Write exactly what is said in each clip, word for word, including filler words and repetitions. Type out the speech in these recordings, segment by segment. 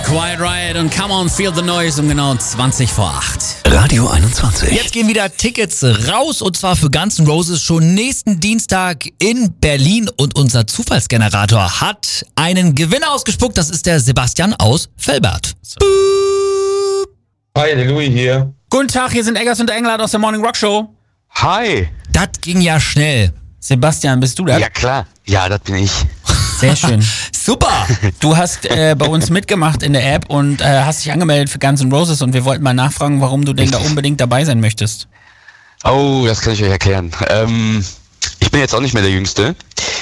Quiet Riot und Come On Feel the Noise um genau zwanzig vor acht. Radio einundzwanzig. Jetzt gehen wieder Tickets raus und zwar für Guns N' Roses schon nächsten Dienstag in Berlin und unser Zufallsgenerator hat einen Gewinner ausgespuckt. Das ist der Sebastian aus Velbert. Hi, der Louis hier. Guten Tag, hier sind Eggers und Englert aus der Morning Rock Show. Hi. Das ging ja schnell. Sebastian, bist du da? Ja klar, ja, das bin ich. Sehr schön. Super. Du hast äh, bei uns mitgemacht in der App und äh, hast dich angemeldet für Guns N' Roses und wir wollten mal nachfragen, warum du denn da unbedingt dabei sein möchtest. Oh, das kann ich euch erklären. Ähm, ich bin jetzt auch nicht mehr der Jüngste.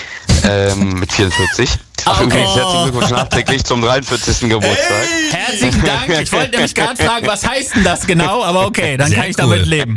Ähm, mit vierundvierzig. Ach, okay. Übrigens, herzlichen Glückwunsch nachträglich zum dreiundvierzigsten Geburtstag. Herzlichen Dank. Ich wollte nämlich gerade fragen, was heißt denn das genau? Aber okay, dann Sehr kann ich cool. damit leben.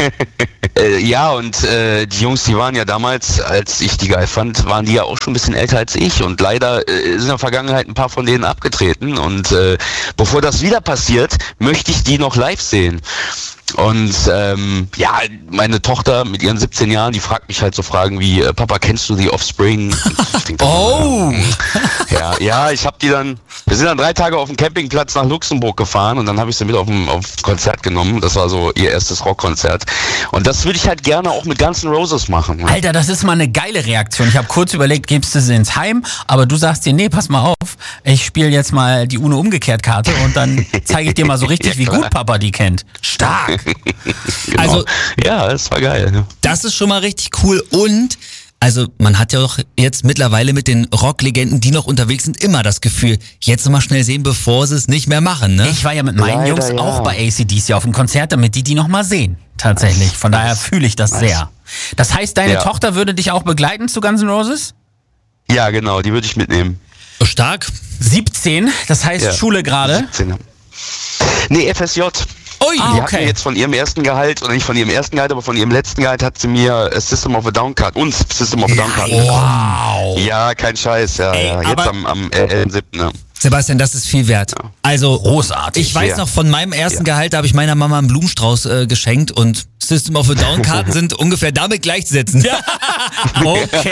Äh, ja, und äh, die Jungs, die waren ja damals, als ich die geil fand, waren die ja auch schon ein bisschen älter als ich. Und leider äh, sind in der Vergangenheit ein paar von denen abgetreten. Und äh, bevor das wieder passiert, möchte ich die noch live sehen. Und ähm, ja, meine Tochter mit ihren siebzehn Jahren, die fragt mich halt so Fragen wie, äh, Papa, kennst du die Offspring? Ich denk dann, Oh. Ja, ja, ich habe die dann, wir sind dann drei Tage auf dem Campingplatz nach Luxemburg gefahren und dann habe ich sie mit auf ein auf Konzert genommen. Das war so ihr erstes Rockkonzert. Und das würde ich halt gerne auch mit Guns N' Roses machen. Ne? Alter, das ist mal eine geile Reaktion. Ich habe kurz überlegt, gibst du sie ins Heim? Aber du sagst dir, nee, pass mal auf, ich spiele jetzt mal die Uno umgekehrt Karte und dann zeige ich dir mal so richtig, Ja, wie klar. gut Papa die kennt. Stark. Genau. Also- ja, das war geil. Ne? Das ist schon mal richtig cool und also man hat ja doch jetzt mittlerweile mit den Rocklegenden, die noch unterwegs sind, immer das Gefühl, jetzt mal schnell sehen, bevor sie es nicht mehr machen, ne? Ich war ja mit meinen Leider, Jungs ja. auch bei A C D C auf dem Konzert, damit die die noch mal sehen. Tatsächlich. Von daher fühle ich das sehr. Das heißt, deine Ja. Tochter würde dich auch begleiten zu Guns N' Roses? Ja, genau, die würde ich mitnehmen. Stark. siebzehn, das heißt Ja. Schule gerade. siebzehn. Nee, F S J. Ui, Die hat mir okay. jetzt von ihrem ersten Gehalt, oder nicht von ihrem ersten Gehalt, aber von ihrem letzten Gehalt hat sie mir äh, System of a Down Card, uns System of a Down Card. Wow. Ja, kein Scheiß, ja, Ey, ja. Jetzt aber- am, am äh, elften siebten Ja. Sebastian, das ist viel wert. Also Großartig. ich weiß Ja. noch, von meinem ersten Ja. Gehalt, da habe ich meiner Mama einen Blumenstrauß äh, geschenkt und System of a Down Karten sind ungefähr damit gleichzusetzen. Okay.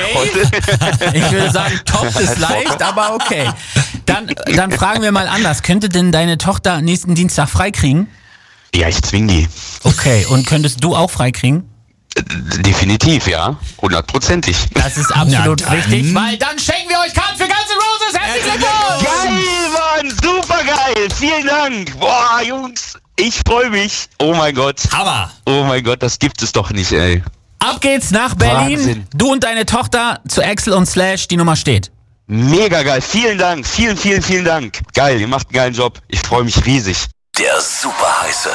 Ich würde sagen, top ist leicht, aber okay. Dann, dann fragen wir mal anders. Könnte denn deine Tochter nächsten Dienstag freikriegen? Ja, ich zwing die. Okay. Und könntest du auch freikriegen? Äh, Definitiv, ja. Hundertprozentig. Das ist absolut Na dann. richtig, weil dann schenken wir euch Karten für Guns N' Roses. Herzlichen Glückwunsch! Geil, Mann, super geil. Vielen Dank. Boah, Jungs, ich freue mich. Oh mein Gott. Hammer. Oh mein Gott, das gibt es doch nicht, ey. Ab geht's nach Berlin. Wahnsinn. Du und deine Tochter zu Axel und Slash. Die Nummer steht. Mega geil. Vielen Dank. Vielen, vielen, vielen Dank. Geil, ihr macht einen geilen Job. Ich freue mich riesig. Der super heiße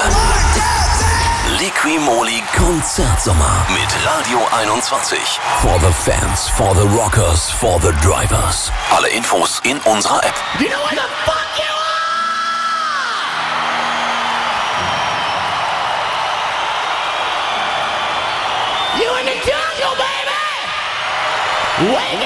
Liqui-Moly Konzertsommer mit Radio einundzwanzig. For the fans, for the rockers, for the drivers. Alle Infos in unserer App. You know where the fuck you are? You in the jungle, baby! Wake